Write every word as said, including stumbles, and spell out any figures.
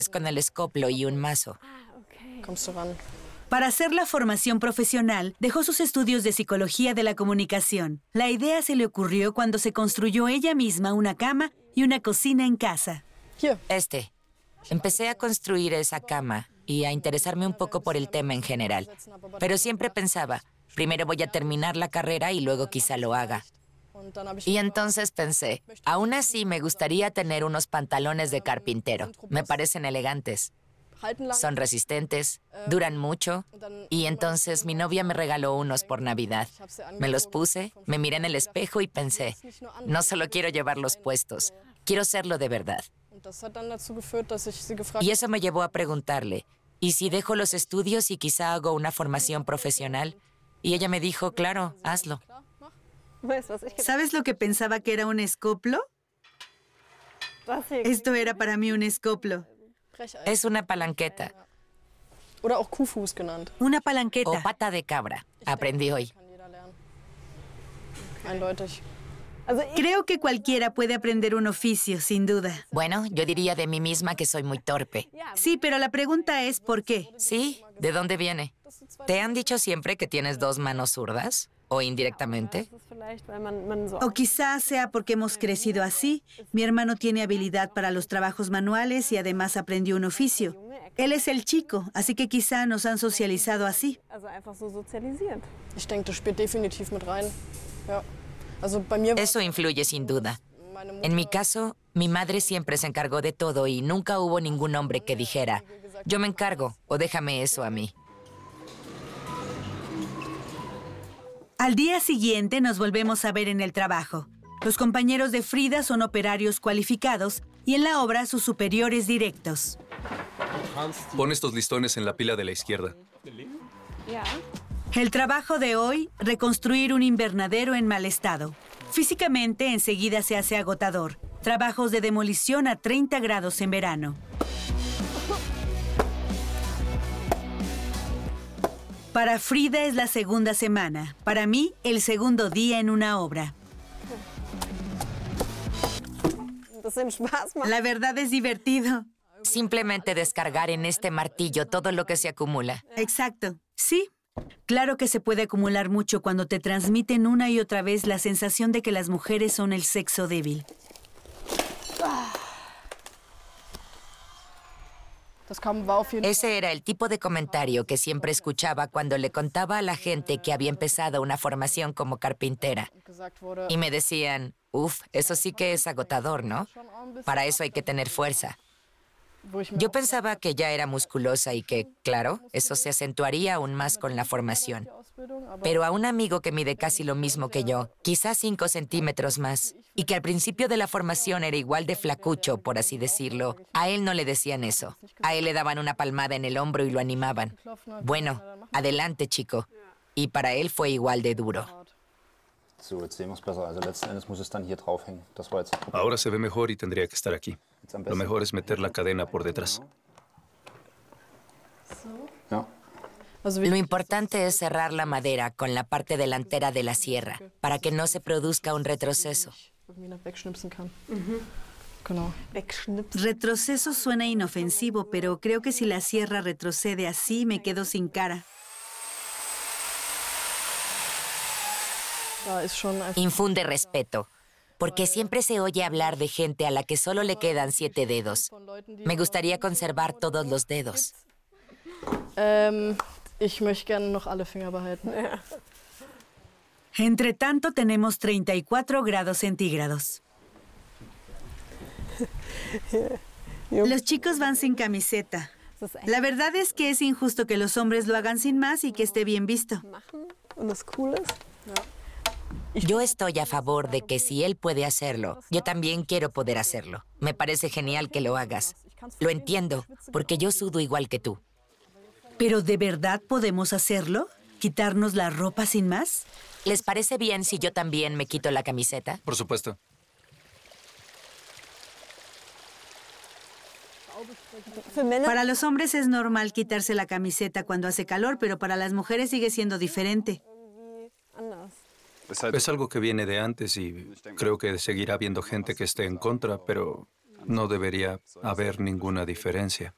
con el escoplo y un mazo. Kommst du ran. Para hacer la formación profesional, dejó sus estudios de psicología de la comunicación. La idea se le ocurrió cuando se construyó ella misma una cama y una cocina en casa. Hier. Este. Empecé a construir esa cama y a interesarme un poco por el tema en general. Pero siempre pensaba, primero voy a terminar la carrera y luego quizá lo haga. Und dann hab ich Y entonces pensé, aún así me gustaría tener unos pantalones de carpintero. Me parecen elegantes. halten lang. Son resistentes, duran mucho. Y entonces mi novia me regaló unos por Navidad. Me los puse, me miré en el espejo y pensé, no solo quiero llevarlos puestos, quiero serlo de verdad. Und das hat dann dazu geführt, dass ich sie gefragt Y eso me llevó a preguntarle, ¿y si dejo los estudios y quizá hago una formación profesional? Y ella me dijo, claro, hazlo. ¿Sabes lo que pensaba que era un escoplo? Esto era para mí un escoplo. Brecheisen. Es una palanqueta Oder auch Kuhfuß genannt. Una o palanqueta. pata de cabra. Aprendí hoy. Kann jeder lernen. Eindeutig. Creo que cualquiera puede aprender un oficio, sin duda. Bueno, yo diría de mí misma que soy muy torpe. Sí, pero la pregunta es ¿por qué? ¿Sí? ¿De dónde viene? ¿Te han dicho siempre que tienes dos manos zurdas? ¿O indirectamente? O quizás sea porque hemos crecido así. Mi hermano tiene habilidad para los trabajos manuales y además aprendió un oficio. Él es el chico, así que quizá nos han socializado así. Ich denke, das spielt definitiv mit rein. Ja. Also bei mir war Eso influye sin duda. meine Mutter. En mi caso, mi madre siempre se encargó de todo y nunca hubo ningún hombre que dijera, yo me encargo o déjame eso a mí. Al día siguiente nos volvemos a ver en el trabajo. Los compañeros de Frida son operarios cualificados y en la obra sus superiores directos. Pon estos listones en la pila de la izquierda. El trabajo de hoy, reconstruir un invernadero en mal estado. Físicamente, enseguida se hace agotador. Trabajos de demolición a treinta grados en verano. Para Frida es la segunda semana. Para mí, el segundo día en una obra. La verdad es divertido. Simplemente descargar en este martillo todo lo que se acumula. Exacto. Sí. Claro que se puede acumular mucho cuando te transmiten una y otra vez la sensación de que las mujeres son el sexo débil. Das kam, war auf jeden Fall. Ese era el tipo de comentario que siempre escuchaba cuando le contaba a la gente que había empezado una formación como carpintera. gesagt wurde, Y me decían, uff, eso sí que es agotador, ¿no? Para eso hay que tener fuerza. wo ich mir Yo pensaba que ya era musculosa y que, claro, eso se acentuaría aún más con la formación. Ausbildung, aber Pero a un amigo que mide casi lo mismo que yo, quizás cinco centímetros más, y que al principio de la formación era igual de flacucho, por así decirlo, a él no le decían eso. A él le daban una palmada en el hombro y lo animaban. Bueno, adelante, chico. Y para él fue igual de duro. So, jetzt sehen wir es besser. Also letzten Endes muss es dann hier draufhängen. Das war jetzt das Problem. Ahora se ve mejor y tendría que estar aquí. Jetzt am Lo besten- mejor es meter la cadena por detrás. Ja. also Lo wie importante es cerrar la madera con la parte delantera de la sierra, para que no se produzca un retroceso. irgendwie noch wegschnipsen kann. Genau. Retroceso suena inofensivo, pero creo que si la sierra retrocede así, me quedo sin cara. Da ist schon einfach, Infunde respeto, porque siempre se oye hablar de gente a la que solo le quedan siete dedos. von Leuten, die Me gustaría conservar todos los dedos. ähm, ich möchte gerne noch alle Finger behalten. Entre tanto, tenemos treinta y cuatro grados centígrados. Los chicos van sin camiseta. La verdad es que es injusto que los hombres lo hagan sin más y que esté bien visto. Und das cool ist, Yo estoy a favor de que si él puede hacerlo, yo también quiero poder hacerlo. Me parece genial que lo hagas. Lo entiendo, porque yo sudo igual que tú. ¿Pero de verdad podemos hacerlo? ¿Quitarnos la ropa sin más? ¿Les parece bien si yo también me quito la camiseta? Por supuesto. Para los hombres es normal quitarse la camiseta cuando hace calor, pero para las mujeres sigue siendo diferente. Es algo que viene de antes y creo que seguirá habiendo gente que esté en contra, pero no debería haber ninguna diferencia.